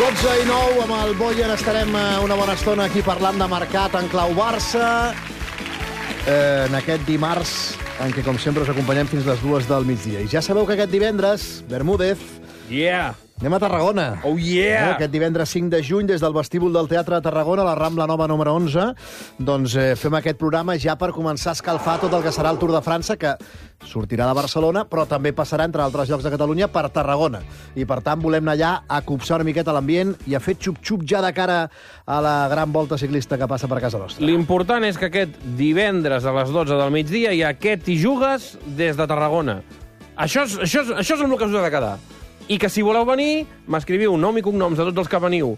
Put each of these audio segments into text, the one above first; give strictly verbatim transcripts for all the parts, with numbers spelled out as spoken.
dotze i nou, amb el Boyen estarem una bona estona aquí parlant de mercat en clau Barça. Eh, en aquest dimarts, en què, com sempre, us acompanyem fins les dues del migdia. I ja sabeu que aquest divendres, Bermúdez... Yeah! Anem a Tarragona. Oh, yeah! Eh, aquest divendres cinc de juny, des del vestíbul del Teatre de Tarragona, la Rambla Nova número onze, doncs eh, fem aquest programa ja per començar a escalfar tot el que serà el Tour de França, que sortirà de Barcelona, però també passarà, entre altres llocs de Catalunya, per Tarragona. I, per tant, volem anar allà a copsar una miqueta l'ambient i a fer xup-xup ja de cara a la gran volta ciclista que passa per casa nostra. L'important és que aquest divendres a les dotze del migdia hi ha aquest i jugues des de Tarragona. Això és, això és, això és amb el que us heu de quedar. I que si voleu venir, m'escriviu nom i cognoms de tots els que veniu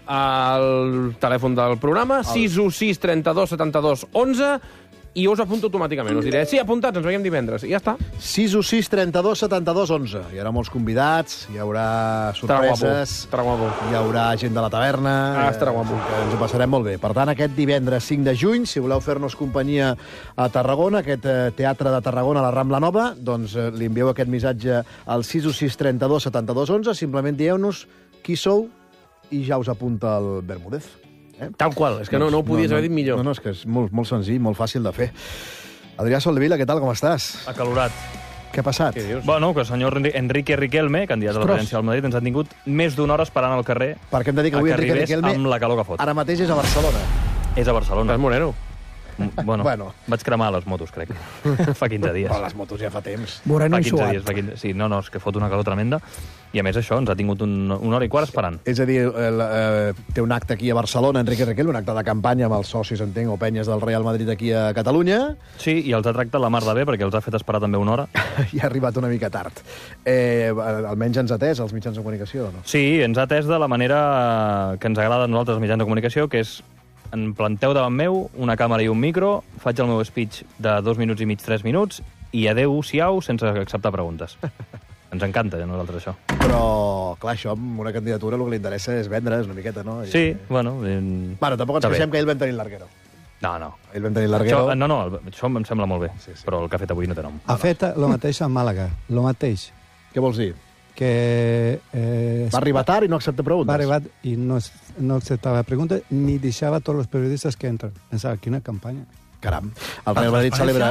al telèfon del programa, el... sis u sis, trenta-dos, setanta-dos, onze, i us apunto automàticament. Us diré, sí, apuntats, ens veiem divendres, i ja està. sis u sis, trenta-dos, setanta-dos, onze. Hi haurà molts convidats, hi haurà sorpreses, estarà guapo. Hi haurà gent de la taverna... Ah, estarà guapo. Que ens ho passarem molt bé. Per tant, aquest divendres cinc de juny, si voleu fer-nos companyia a Tarragona, aquest eh, Teatre de Tarragona a la Rambla Nova, doncs eh, li envieu aquest missatge al sis u sis, trenta-dos, setanta-dos, onze, simplement dieu-nos qui sou i ja us apunta el Bermúdez. Eh? Tal qual, és que no, no ho podies no, no, haver dit millor. No, no, és que és molt, molt senzill, molt fàcil de fer. Adrià Soldevila, què tal, com estàs? Acalorat. Què ha passat? Què dius? Bueno, que el senyor Enrique Riquelme, candidat a la presidència del Madrid, ens ha tingut més d'una hora esperant al carrer perquè hem de dir que avui que Enrique arribés Riquelme amb la calor que fot. ara mateix és a Barcelona. És a Barcelona. Estàs moreno. Bueno, Bueno. vaig cremar les motos, crec. Fa quinze dies. Però les motos ja fa temps. Moreno Fa i quinze suat. dies. Fa quinze... Sí, no, no, és que fot una calor tremenda. I a més això, ens ha tingut un, una hora i quart esperant. És a dir, el, eh, té un acte aquí a Barcelona, Enrique Riquelme, un acte de campanya amb els socis, entenc, o penyes del Real Madrid aquí a Catalunya, Sí, i els ha tractat la mar de bé, perquè els ha fet esperar també una hora. i ha arribat una mica tard. Eh, almenys ens ha atès els mitjans de comunicació, no? Sí, ens ha atès de la manera que ens agrada a nosaltres, els mitjans de comunicació, que és em planteu davant meu una càmera i un micro, faig el meu speech de dos minuts i mig, tres minuts, i adeu-siau sense acceptar preguntes. Ens encanta a nosaltres això. Però, clar, això amb una candidatura el que li interessa és vendre's una miqueta, no? I... Sí, bueno... Eh... Bueno, tampoc ens Està bé. queixem que ell vam tenir Larguero. No, no. Ell vam tenir Larguero. Això, no, no, això em sembla molt bé, Sí, sí. però el que ha fet avui no té nom. Ha fet el mateix a Màlaga, el mateix. Què vols dir? Que eh, Va arribar tard i no accepta preguntes. va arribar i no, no acceptava preguntes ni deixava tots els periodistes que entren. Pensava, quina campanya. Caram. El Real Madrid celebra...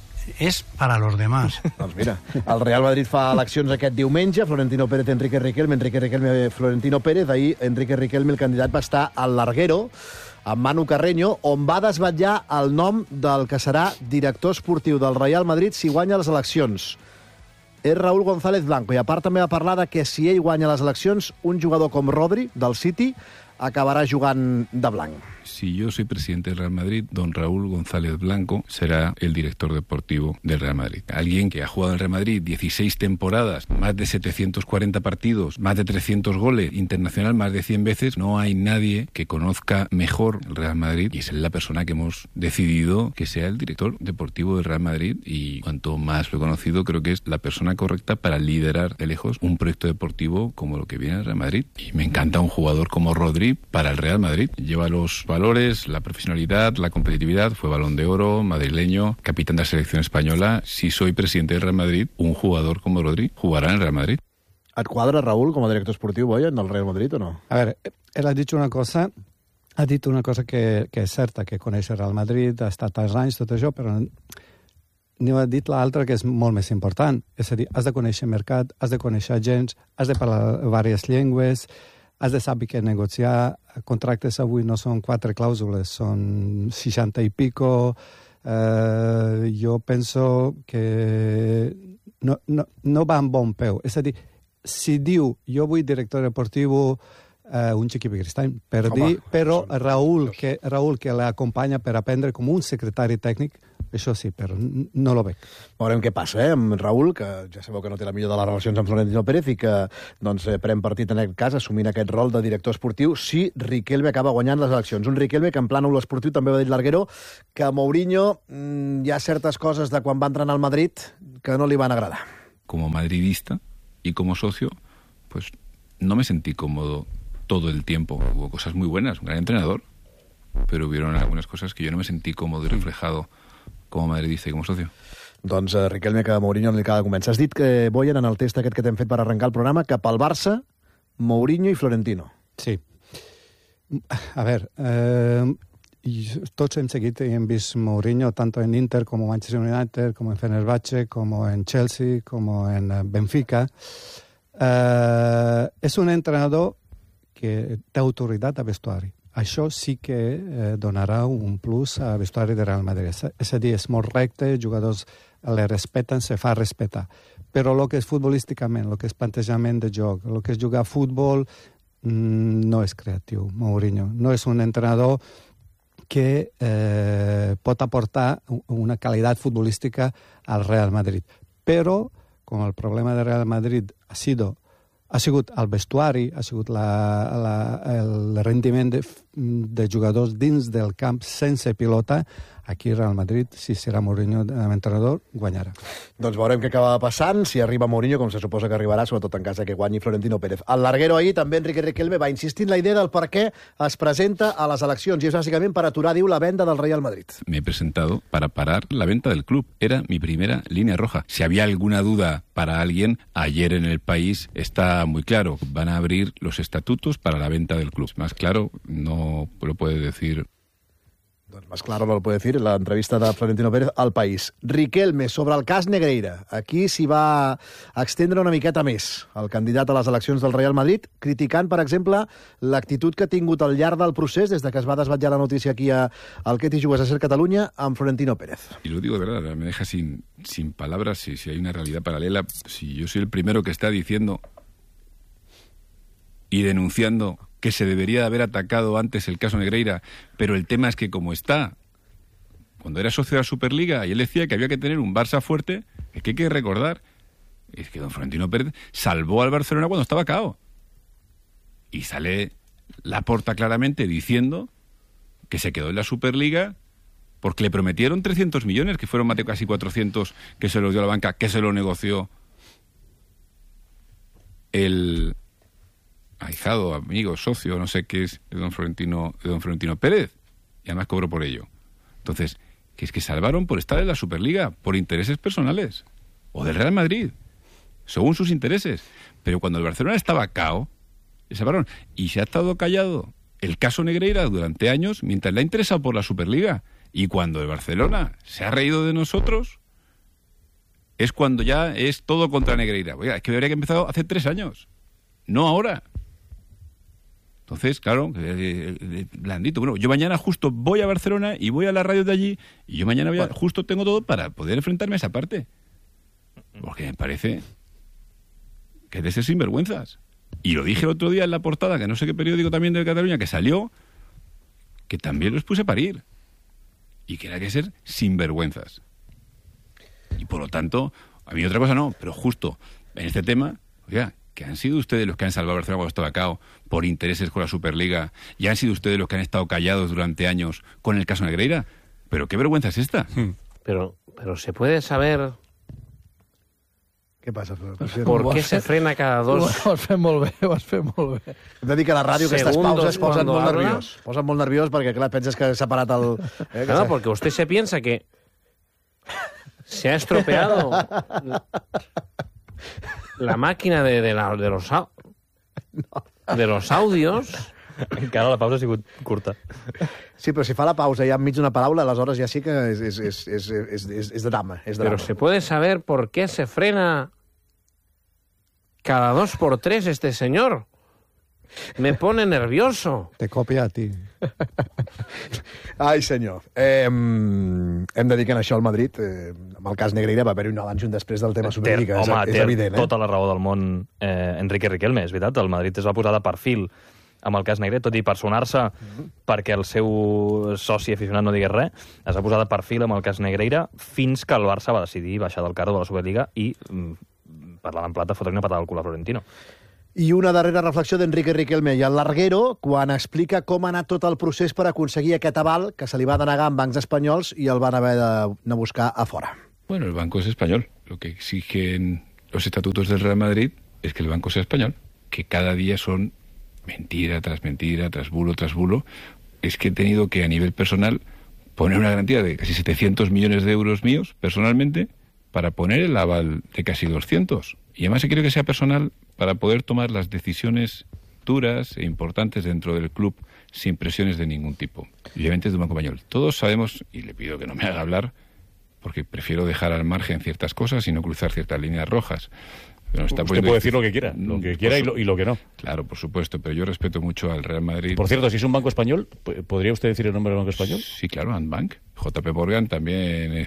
Es para los demás. Doncs mira, el Real Madrid fa eleccions aquest diumenge, Florentino Pérez, Enrique Riquelme, Enrique Riquelme, Florentino Pérez. Ahir Enrique Riquelme, el candidat, va estar al Larguero, amb Manu Carreño, on va desvetllar el nom del que serà director esportiu del Real Madrid si guanya les eleccions. És Raúl González Blanco, i a part també va parlar de que si ell guanya les eleccions, un jugador com Rodri, del City, acabarà jugant de blanc. Si yo soy presidente del Real Madrid, don Raúl González Blanco será el director deportivo del Real Madrid. Alguien que ha jugado en el Real Madrid dieciséis temporadas, más de setecientos cuarenta partidos, más de trescientos goles, internacional más de cien veces. No hay nadie que conozca mejor el Real Madrid y es la persona que hemos decidido que sea el director deportivo del Real Madrid, y cuanto más lo he conocido, creo que es la persona correcta para liderar de lejos un proyecto deportivo como lo que viene el Real Madrid. Y me encanta un jugador como Rodri para el Real Madrid. Lleva los valores, la profesionalidad, la competitividad, fue Balón de Oro, madrileño, capitán de la selección española. Si soy presidente del Real Madrid, un jugador como Rodri jugará en el Real Madrid. Et quadra, Raúl, com a director esportiu, Boyen, del Real Madrid o no? A veure, él ha dit una cosa, ha dit una cosa que, que és certa, que coneix el Real Madrid, ha estat tants anys, tot això, però n'hi ha dit l'altra que és molt més important. És a dir, has de conèixer el mercat, has de conèixer agents, has de parlar diverses llengües, has de saber què negociar. Contractes avui no són quatre clàusules, són seixanta i pico. Eh, jo penso que no, no, no va amb bon peu. És a dir, si diu jo vull director deportiu eh, un Chiqui Cristany, per Home, dir, però són- Raúl, que, Raúl que l'acompanya per aprendre com un secretari tècnic, això sí, però n- no lo veig. Veurem què passa, eh, amb Raúl, que ja sabeu que no té la millor de les relacions amb Florentino Pérez i que doncs, eh, pren partit en aquest cas, assumint aquest rol de director esportiu, si Riquelme acaba guanyant les eleccions. Un Riquelme que en plànol esportiu també va dir Larguero que a Mourinho mmm, hi ha certes coses de quan va entrenar al Madrid que no li van agradar. Como madridista y como socio, pues no me sentí cómodo todo el tiempo. Hubo cosas muy buenas, un gran entrenador, pero hubieron algunas cosas que yo no me sentí cómodo y reflejado como madridista y como socio. Doncs eh, Riquelme, que a Mourinho no li acaba de convèncer. Has dit que, Boyen, en el test aquest que t'hem fet per arrencar el programa, que pel Barça, Mourinho i Florentino. Sí. A ver, eh, tots hem seguit i hem vist Mourinho tanto en Inter como Manchester United, como en Fenerbahce, como en Chelsea, como en Benfica. Eh, és un entrenador que té autoritat a vestuari. Això sí que eh, donarà un plus a vestuari de Real Madrid. És a dir, és molt recte, els jugadors le respeten, se fa respetar. Però el que és futbolísticament, el que és plantejament de joc, el que és jugar a futbol, mmm, no és creatiu, Mourinho. No és un entrenador que eh, pot aportar una qualitat futbolística al Real Madrid. Però, com el problema del Real Madrid ha sido ha sigut el vestuari, ha sigut la, la, el rendiment de, de jugadors dins del camp sense pilota, aquí Real Madrid, si serà Mourinho entrenador, guanyarà. Doncs veurem què acaba passant, si arriba Mourinho, com se suposa que arribarà, sobretot en cas que guanyi Florentino Pérez. El larguero ahir, també Enrique Riquelme, va insistir en la idea del per què es presenta a les eleccions, i és bàsicament per aturar, diu, la venda del Real Madrid. Me he presentado para parar la venta del club. Era mi primera línea roja. Si había alguna duda para alguien, ayer en El País está muy claro. Van a abrir los estatutos para la venta del club. Más claro, no lo puede decir. Doncs més clar no lo puede decir l'entrevista de Florentino Pérez al País. Riquelme, sobre el cas Negreira. Aquí s'hi va extendre una miqueta més el candidat a les eleccions del Real Madrid, criticant, per exemple, l'actitud que ha tingut al llarg del procés, des de que es va desvetllar la notícia aquí a, al Què t'hi jugues a Ser Catalunya, amb Florentino Pérez. Y lo digo de verdad, me deja sin, sin palabras si, si hay una realidad paralela. Si yo soy el primero que está diciendo y denunciando que se debería haber atacado antes el caso Negreira, pero el tema es que como está, cuando era socio de la Superliga, y él decía que había que tener un Barça fuerte, es que hay que recordar, es que don Florentino Pérez salvó al Barcelona cuando estaba cao. Y sale Laporta claramente diciendo que se quedó en la Superliga porque le prometieron trescientos millones, que fueron más de casi cuatrocientos, que se los dio a la banca, que se lo negoció el ahijado, amigo, socio, no sé qué es, de don Florentino, de don Florentino Pérez, y además cobró por ello. Entonces, que es que salvaron por estar en la Superliga, por intereses personales, o del Real Madrid, según sus intereses. Pero cuando el Barcelona estaba cao, le salvaron. Y se ha estado callado el caso Negreira durante años, mientras le ha interesado por la Superliga. Y cuando el Barcelona se ha reído de nosotros, es cuando ya es todo contra Negreira. Oiga, es que habría que empezado hace tres años, no ahora. Entonces, claro, eh, eh, blandito. Bueno, yo mañana justo voy a Barcelona y voy a la radio de allí, y yo mañana voy a, justo tengo todo para poder enfrentarme a esa parte. Porque me parece que es de ser sinvergüenzas. Y lo dije el otro día en la portada, que no sé qué periódico también de Cataluña, que salió, que también los puse a parir. Y que era que ser sinvergüenzas. Y por lo tanto, a mí otra cosa no, pero justo en este tema, oiga, que han sido ustedes los que han salvado a Barcelona cuando estaba cao por intereses con la Superliga, y han sido ustedes los que han estado callados durante años con el caso Negreira. Pero qué vergüenza es esta. Pero, pero se puede saber Què passa? por qué se frena cada dos... Ho has fet molt bé, ho has fet molt bé. Hem de dir que a la ràdio aquestes Segundos pauses posen cuando molt habla. nerviós. Posen molt nerviós perquè, clar, penses que s'ha parat el... Eh, que No, s'ha- porque usted se piensa que se ha estropeado la máquina de, de, la, de, los, au- de los audios. Encara la pausa ha sigut curta. Sí, però si fa la pausa ja enmig d'una paraula, aleshores ja sí que és, és, és, és, és, és, és de drama. És de Pero drama. se puede saber por qué se frena cada dos por tres este señor. Me pone nervioso. Te copia a ti. Ai, senyor. Eh, hem de dir que en això al Madrid, eh, amb el cas Negreira, va haver-hi un abans i un després del tema Superliga. Home, és, té és evident, eh? tota la raó del món eh, Enrique Riquelme, és veritat. El Madrid es va posar de perfil amb el cas Negreira, tot i personar-se perquè el seu soci aficionat no digués res, es va posar de perfil amb el cas Negreira fins que el Barça va decidir baixar del carro de la Superliga i, mm, parlant en plata, fotre una patada al cul a Florentino. I una darrera reflexió d'Enrique Riquelme i el Larguero, quan explica com ha anat tot el procés per aconseguir aquest aval que se li va denegar amb bancs espanyols i el van haver d'anar a buscar a fora. Bueno, el banco es español. Lo que exigen los estatutos del Real Madrid es que el banco sea español, que cada día son mentira tras mentira, tras bulo, tras bulo. Es que he tenido que, a nivel personal, poner una garantía de casi setecientos millones de euros míos, personalmente, para poner el aval de casi doscientos. Y además quiero que sea personal para poder tomar las decisiones estructuras e importantes dentro del club sin presiones de ningún tipo. Y obviamente es de un Banco Español. Todos sabemos, y le pido que no me haga hablar, porque prefiero dejar al margen ciertas cosas y no cruzar ciertas líneas rojas. Pero Usted puede difícil. decir lo que quiera, lo que quiera y lo, y lo que no. Claro, por supuesto, pero yo respeto mucho al Real Madrid. Por cierto, si es un banco español, ¿podría usted decir el nombre del Banco Español? Sí, claro, Andbank. J P Morgan también